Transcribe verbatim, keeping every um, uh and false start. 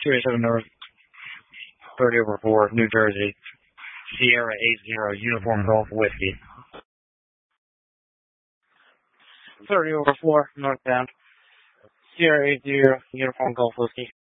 two eighty-seven North, thirty over four, New Jersey. Sierra eight zero, Uniform Golf Whiskey. thirty over four, northbound. Sierra eight zero, Uniform Golf Whiskey.